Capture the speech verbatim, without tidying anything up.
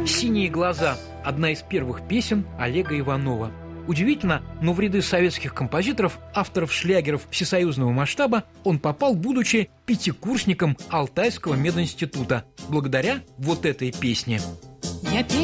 «Синие глаза» – одна из первых песен Олега Иванова. Удивительно, но в ряды советских композиторов, авторов шлягеров всесоюзного масштаба, он попал, будучи пятикурсником Алтайского мединститута, благодаря вот этой песне. Я